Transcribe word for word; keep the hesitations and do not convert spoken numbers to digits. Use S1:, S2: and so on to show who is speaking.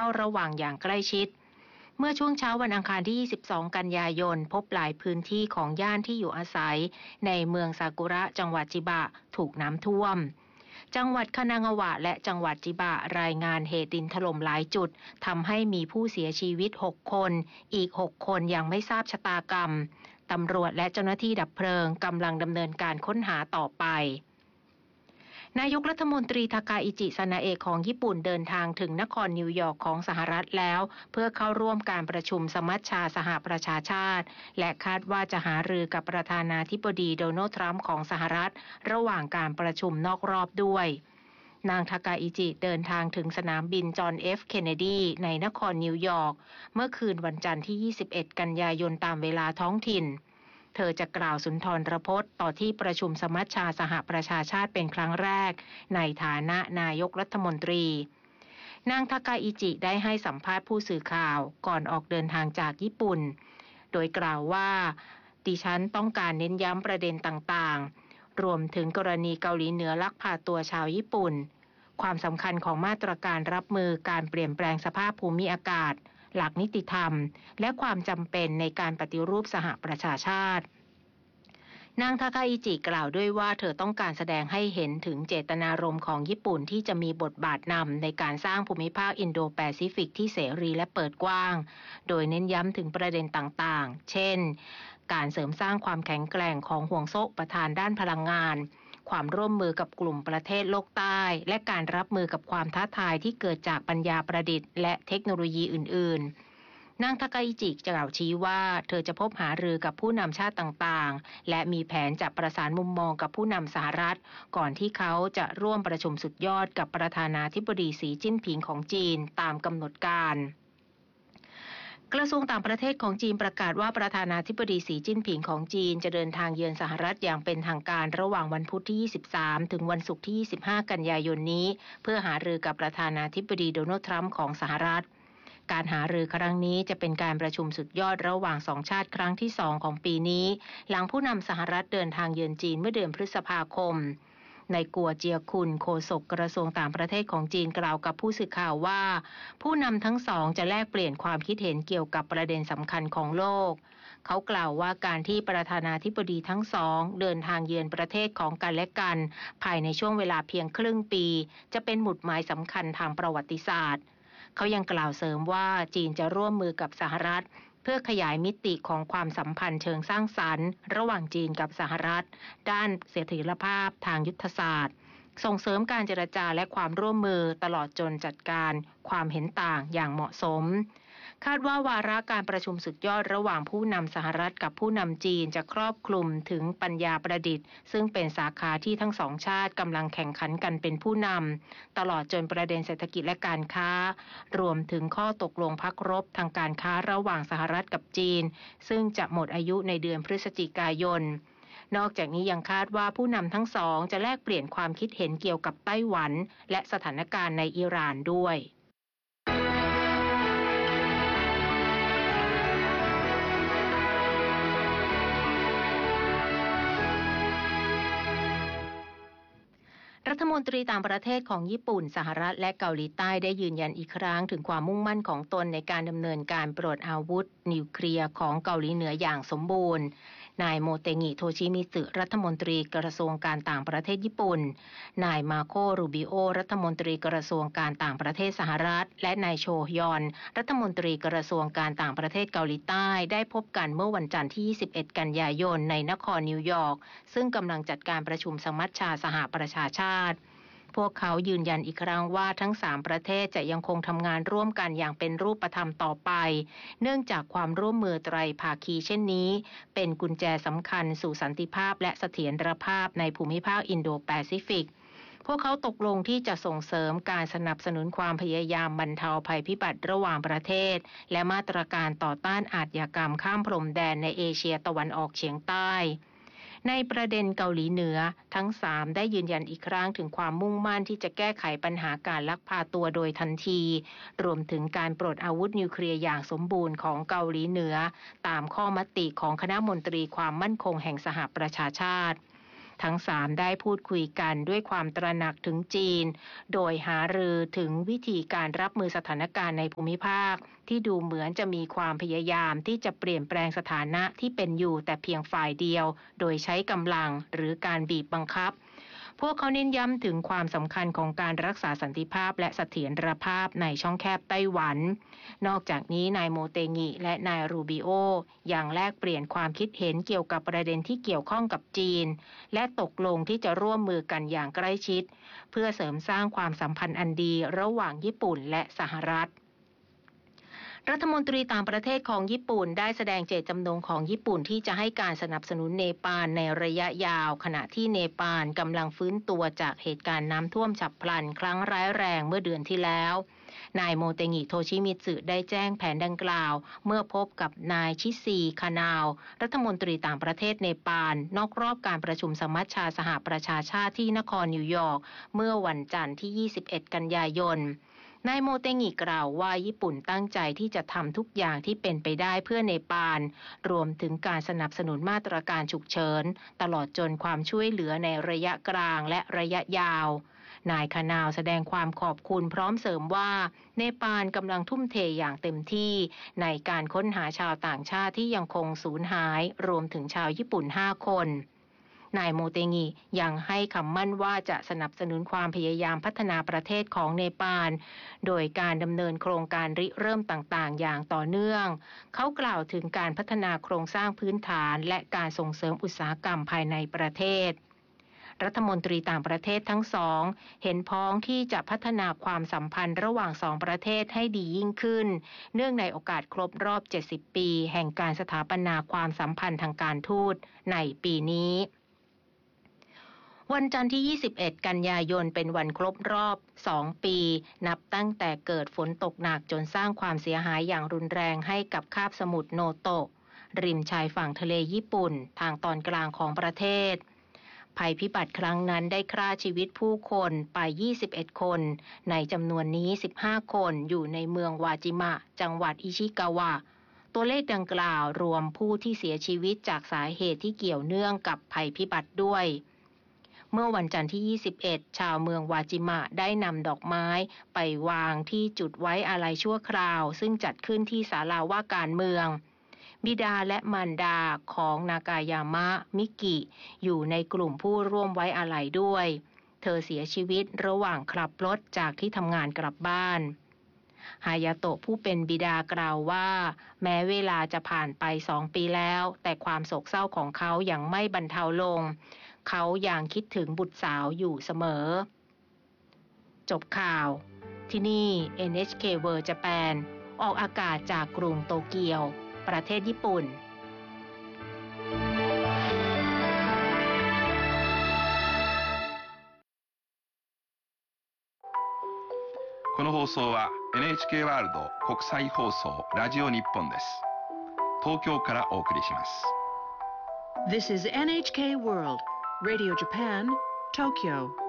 S1: ระวังอย่างใกล้ชิดเมื่อช่วงเช้าวันอังคารที่ยี่สิบสองกันยายนพบหลายพื้นที่ของย่านที่อยู่อาศัยในเมืองซากุระจังหวัดจิบะถูกน้ำท่วมจังหวัดคานางาวะและจังหวัดจิบะรายงานเหตุดินถล่มหลายจุดทำให้มีผู้เสียชีวิตหกคนอีกหกคนยังไม่ทราบชะตากรรมตำรวจและเจ้าหน้าที่ดับเพลิงกำลังดำเนินการค้นหาต่อไปนายกรัฐมนตรีทาคาอิจิซานาเอะของญี่ปุ่นเดินทางถึงนครนิวยอร์กของสหรัฐแล้วเพื่อเข้าร่วมการประชุมสมัชชาสหประชาชาติและคาดว่าจะหารือกับประธานาธิบดีโดนัลด์ทรัมป์ของสหรัฐระหว่างการประชุมนอกรอบด้วยนางทาคาอิจิเดินทางถึงสนามบินจอห์นเอฟเคนเนดีในนครนิวยอร์กเมื่อคืนวันจันทร์ที่ยี่สิบเอ็ดกันยายนตามเวลาท้องถิ่นเธอจะกล่าวสุนทรพจน์ต่อที่ประชุมสมัชชาสหประชาชาติเป็นครั้งแรกในฐานะนายกรัฐมนตรีนางทาคาอิจิได้ให้สัมภาษณ์ผู้สื่อข่าวก่อนออกเดินทางจากญี่ปุ่นโดยกล่าวว่าดิฉันต้องการเน้นย้ำประเด็นต่างๆรวมถึงกรณีเกาหลีเหนือลักพาตัวชาวญี่ปุ่นความสำคัญของมาตรการรับมือการเปลี่ยนแปลงสภาพภูมิอากาศหลักนิติธรรมและความจำเป็นในการปฏิรูปสหประชาชาตินางทาคาอิจิกล่าวด้วยว่าเธอต้องการแสดงให้เห็นถึงเจตนารมณ์ของญี่ปุ่นที่จะมีบทบาทนำในการสร้างภูมิภาคอินโดแปซิฟิกที่เสรีและเปิดกว้างโดยเน้นย้ำถึงประเด็นต่างๆเช่นการเสริมสร้างความแข็งแกร่งของห่วงโซ่อุปทานด้านพลังงานความร่วมมือกับกลุ่มประเทศโลกใต้และการรับมือกับความท้าทายที่เกิดจากปัญญาประดิษฐ์และเทคโนโลยีอื่นๆนางทาคาอิจิกล่าวชี้ว่าเธอจะพบหารือกับผู้นำชาติต่างๆและมีแผนจะประสานมุมมองกับผู้นำสหรัฐก่อนที่เขาจะร่วมประชุมสุดยอดกับประธานาธิบดีสีจิ้นผิงของจีนตามกำหนดการกระทรวงต่างประเทศของจีนประกาศว่าประธานาธิบดีสีจิ้นผิงของจีนจะเดินทางเยือนสหรัฐอย่างเป็นทางการระหว่างวันพุธที่ยี่สิบสามถึงวันศุกร์ที่ยี่สิบห้ากันยายนนี้เพื่อหารือกับประธานาธิบดีโดนัลด์ทรัมป์ของสหรัฐการหารือครั้งนี้จะเป็นการประชุมสุดยอดระหว่างสองชาติครั้งที่สองของปีนี้หลังผู้นำสหรัฐเดินทางเยือนจีนเมื่อเดือนพฤษภาคมในกัวเจียคุนโฆษกกระทรวงต่างประเทศของจีนกล่าวกับผู้สื่อข่าวว่าผู้นำทั้งสองจะแลกเปลี่ยนความคิดเห็นเกี่ยวกับประเด็นสำคัญของโลกเขากล่าวว่าการที่ประธานาธิบดีทั้งสองเดินทางเยือนประเทศของกันและกันภายในช่วงเวลาเพียงครึ่งปีจะเป็นหมุดหมายสำคัญทางประวัติศาสตร์เขายังกล่าวเสริมว่าจีนจะร่วมมือกับสหรัฐเพื่อขยายมิติของความสัมพันธ์เชิงสร้างสรรค์ระหว่างจีนกับสหรัฐด้านเสถียรภาพทางยุทธศาสตร์ส่งเสริมการเจรจาและความร่วมมือตลอดจนจัดการความเห็นต่างอย่างเหมาะสมคาดว่าวาระการประชุมสุดยอดระหว่างผู้นำสหรัฐกับผู้นำจีนจะครอบคลุมถึงปัญญาประดิษฐ์ซึ่งเป็นสาขาที่ทั้งสองชาติกำลังแข่งขันกันเป็นผู้นำตลอดจนประเด็นเศรษฐกิจและการค้ารวมถึงข้อตกลงพักรบทางการค้าระหว่างสหรัฐกับจีนซึ่งจะหมดอายุในเดือนพฤศจิกายนนอกจากนี้ยังคาดว่าผู้นำทั้งสองจะแลกเปลี่ยนความคิดเห็นเกี่ยวกับไต้หวันและสถานการณ์ในอิหร่านด้วยรัฐมนตรีต่างประเทศของญี่ปุ่นสหรัฐและเกาหลีใต้ได้ยืนยันอีกครั้งถึงความมุ่งมั่นของตนในการดำเนินการปลดอาวุธนิวเคลียร์ของเกาหลีเหนืออย่างสมบูรณ์นายโมเตงิโทชิมิสึรัฐมนตรีกระทรวงการต่างประเทศญี่ปุ่นนายมาโครูบิโอรัฐมนตรีกระทรวงการต่างประเทศสหรัฐและนายโชฮยอนรัฐมนตรีกระทรวงการต่างประเทศเกาหลีใต้ได้พบกันเมื่อวันจันทร์ที่ยี่สิบเอ็ดกันยายนในนครนิวยอร์กซึ่งกำลังจัดการประชุมสมัชชาสหประชาชาติพวกเขายืนยันอีกครั้งว่าทั้งสามประเทศจะยังคงทำงานร่วมกันอย่างเป็นรูปธรรมต่อไปเนื่องจากความร่วมมือไตรภาคีเช่นนี้เป็นกุญแจสำคัญสู่สันติภาพและเสถียรภาพในภูมิภาคอินโดแปซิฟิกพวกเขาตกลงที่จะส่งเสริมการสนับสนุนความพยายามบรรเทาภัยพิบัติระหว่างประเทศและมาตรการต่อต้านอาชญากรรมข้ามพรมแดนในเอเชียตะวันออกเฉียงใต้ในประเด็นเกาหลีเหนือทั้งสามได้ยืนยันอีกครั้งถึงความมุ่งมั่นที่จะแก้ไขปัญหาการลักพาตัวโดยทันทีรวมถึงการปลดอาวุธนิวเคลียร์อย่างสมบูรณ์ของเกาหลีเหนือตามข้อมติของคณะมนตรีความมั่นคงแห่งสหประชาชาติทั้งสามได้พูดคุยกันด้วยความตระหนักถึงจีนโดยหารือถึงวิธีการรับมือสถานการณ์ในภูมิภาคที่ดูเหมือนจะมีความพยายามที่จะเปลี่ยนแปลงสถานะที่เป็นอยู่แต่เพียงฝ่ายเดียวโดยใช้กำลังหรือการบีบบังคับพวกเขาเน้นย้ำถึงความสำคัญของการรักษาสันติภาพและเสถียรภาพในช่องแคบไต้หวันนอกจากนี้นายโมเตงิและนายรูบิโอยังแลกเปลี่ยนความคิดเห็นเกี่ยวกับประเด็นที่เกี่ยวข้องกับจีนและตกลงที่จะร่วมมือกันอย่างใกล้ชิดเพื่อเสริมสร้างความสัมพันธ์อันดีระหว่างญี่ปุ่นและสหรัฐรัฐมนตรีต่างประเทศของญี่ปุ่นได้แสดงเจตจำนงของญี่ปุ่นที่จะให้การสนับสนุนเนปาลในระยะยาวขณะที่เนปาลกำลังฟื้นตัวจากเหตุการณ์น้ำท่วมฉับพลันครั้งร้ายแรงเมื่อเดือนที่แล้วนายโมเตงิโทชิมิตสึได้แจ้งแผนดังกล่าวเมื่อพบกับนายชิซีคานาวรัฐมนตรีต่างประเทศเนปาลนอกรอบการประชุมสมัชชาสหประชาชาติที่นครนิวยอร์กเมื่อวันจันทร์ที่ยี่สิบเอ็ดกันยายนนายโมเตงิกล่าวว่าญี่ปุ่นตั้งใจที่จะทำทุกอย่างที่เป็นไปได้เพื่อเนปาลรวมถึงการสนับสนุนมาตรการฉุกเฉินตลอดจนความช่วยเหลือในระยะกลางและระยะยาวนายคานาวแสดงความขอบคุณพร้อมเสริมว่าเนปาลกำลังทุ่มเทอย่างเต็มที่ในการค้นหาชาวต่างชาติที่ยังคงสูญหายรวมถึงชาวญี่ปุ่นห้าคนนายโมเตงิยังให้คำมั่นว่าจะสนับสนุนความพยายามพัฒนาประเทศของเนปาลโดยการดำเนินโครงการริเริ่มต่างๆอย่างต่อเนื่องเขากล่าวถึงการพัฒนาโครงสร้างพื้นฐานและการส่งเสริมอุตสาหกรรมภายในประเทศรัฐมนตรีต่างประเทศทั้งสองเห็นพ้องที่จะพัฒนาความสัมพันธ์ระหว่างสองประเทศให้ดียิ่งขึ้นเนื่องในโอกาสครบรอบเจ็ดสิบปีแห่งการสถาปนาความสัมพันธ์ทางการทูตในปีนี้วันจันทร์ที่ยี่สิบเอ็ดกันยายนเป็นวันครบรอบสองปีนับตั้งแต่เกิดฝนตกหนักจนสร้างความเสียหายอย่างรุนแรงให้กับคาบสมุทรโนโตะริมชายฝั่งทะเลญี่ปุ่นทางตอนกลางของประเทศภัยพิบัติครั้งนั้นได้ฆ่าชีวิตผู้คนไปยี่สิบเอ็ดคนในจำนวนนี้สิบห้าคนอยู่ในเมืองวาจิมะจังหวัดอิชิกาวะตัวเลขดังกล่าวรวมผู้ที่เสียชีวิตจากสาเหตุที่เกี่ยวเนื่องกับภัยพิบัติด้วยเมื่อวันจันทร์ที่ยี่สิบเอ็ดชาวเมืองวาจิมะได้นำดอกไม้ไปวางที่จุดไว้อาลัยชั่วคราวซึ่งจัดขึ้นที่ศาลาว่าการเมืองบิดาและมารดาของนากายามะมิกิอยู่ในกลุ่มผู้ร่วมไว้อาลัยด้วยเธอเสียชีวิตระหว่างขับรถจากที่ทำงานกลับบ้านฮายาโตะผู้เป็นบิดากล่าวว่าแม้เวลาจะผ่านไปสองปีแล้วแต่ความโศกเศร้าของเขายังไม่บรรเทาลงเขายังคิดถึงบุตรสาวอยู่เสมอจบข่าวที่นี่ เอ็น เอช เค World Japan ออกอากาศจากกรุงโตเกียวประเทศญี่ปุ่น
S2: この放送は エヌエイチケー ワールド国際放送ラジオ日本です。東京からお送りします。
S3: This is エヌエイチケー World Radio Japan, Tokyo.